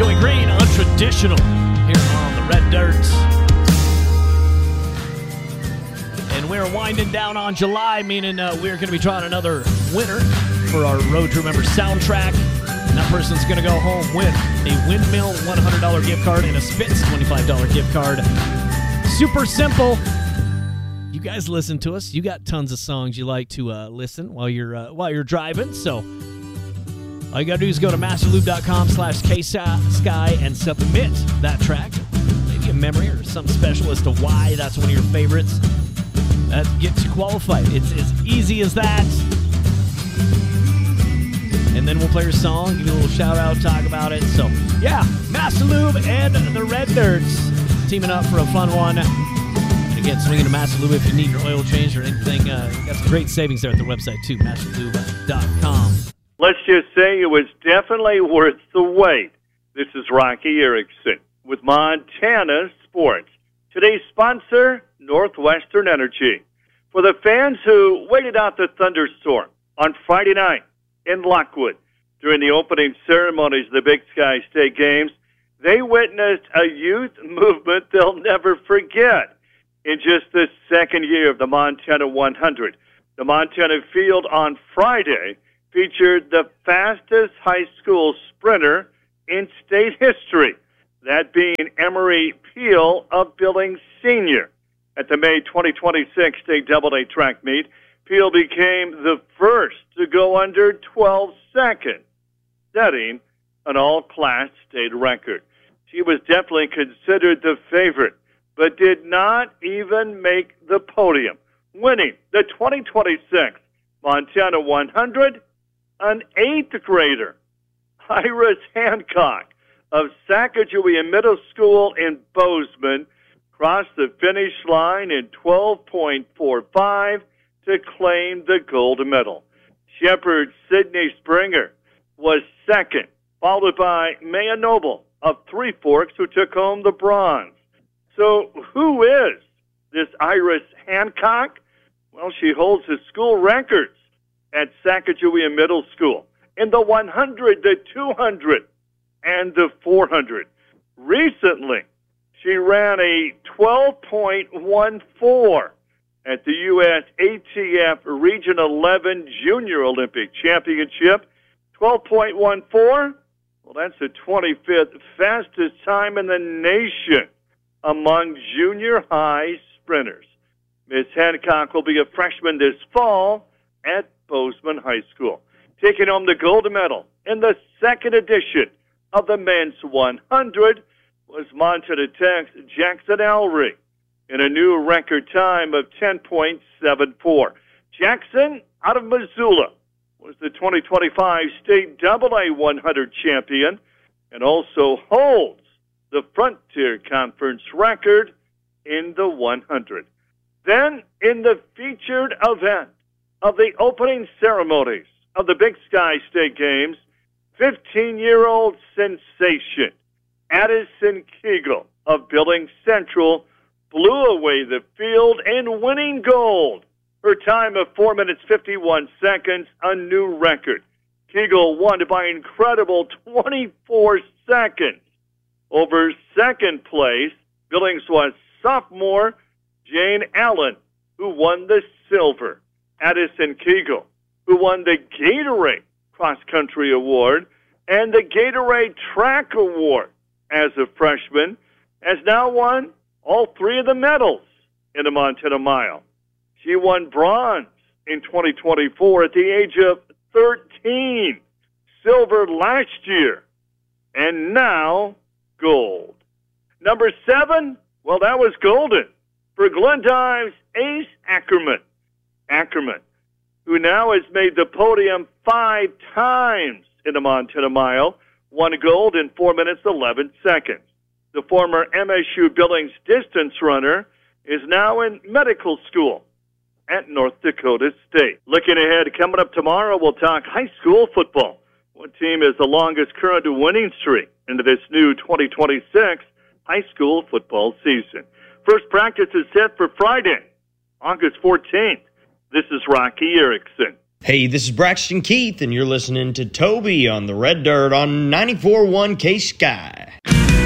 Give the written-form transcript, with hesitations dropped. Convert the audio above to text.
Joey Green, Untraditional, here on the Red Dirt. And we're winding down on July, meaning we're going to be drawing another winner for our Road to Remember soundtrack. And that person's going to go home with a Windmill $100 gift card and a Spitz $25 gift card. Super simple. You guys listen to us. You got tons of songs you like to listen while you're driving. So all you got to do is go to masterlube.com/ksky and submit that track. Maybe a memory or something special as to why that's one of your favorites. That gets you qualified. It's as easy as that. And then we'll play your song, give you a little shout out, talk about it. So, yeah, Master Lube and the Red Dirts teaming up for a fun one. And again, swing into Master Lube if you need your oil change or anything. Got some great savings there at the website, too, masterlube.com. Let's just say it was definitely worth the wait. This is Rocky Erickson with Montana Sports. Today's sponsor, Northwestern Energy. For the fans who waited out the thunderstorm on Friday night in Lockwood during the opening ceremonies of the Big Sky State Games, they witnessed a youth movement they'll never forget. In just the second year of the Montana 100, the Montana field on Friday featured the fastest high school sprinter in state history, that being Emery Peel of Billings Sr. At the May 2026 State AA track meet, Peel became the first to go under 12 seconds, setting an all-class state record. She was definitely considered the favorite, but did not even make the podium, winning the 2026 Montana 100, an eighth grader, Iris Hancock of Sacagawea Middle School in Bozeman, crossed the finish line in 12.45 to claim the gold medal. Shepherd Sydney Springer was second, followed by Maya Noble of Three Forks, who took home the bronze. So who is this Iris Hancock? Well, she holds the school records at Sacagawea Middle School in the 100, the 200, and the 400. Recently, she ran a 12.14 at the U.S. ATF Region 11 Junior Olympic Championship. 12.14, well, that's the 25th fastest time in the nation among junior high sprinters. Miss Hancock will be a freshman this fall at Bozeman High School, taking home the gold medal in the second edition of the men's 100 was Montana Tech's Jackson Ellery in a new record time of 10.74. Jackson, out of Missoula, was the 2025 State AA 100 champion and also holds the Frontier Conference record in the 100. Then, in the featured event of the opening ceremonies of the Big Sky State Games, 15-year-old sensation Addison Kegel of Billings Central blew away the field and winning gold. Her time of 4 minutes 51 seconds, a new record. Kegel won by an incredible 24 seconds. Over second place, Billings was sophomore Jane Allen, who won the silver. Addison Kegel, who won the Gatorade Cross Country Award and the Gatorade Track Award as a freshman, has now won all three of the medals in the Montana Mile. She won bronze in 2024 at the age of 13, silver last year, and now gold. Number 7, well, that was golden for Glendive's Ace Ackerman. Ackerman, who now has made the podium 5 times in the Montana Mile, won gold in 4 minutes 11 seconds. The former MSU Billings distance runner is now in medical school at North Dakota State. Looking ahead, coming up tomorrow, we'll talk high school football. What team is the longest current winning streak into this new 2026 high school football season? First practice is set for Friday, August 14th. This is Rocky Erickson Hey, this is Braxton Keith, and you're listening to Toby on the Red Dirt on 94.1 K-Sky.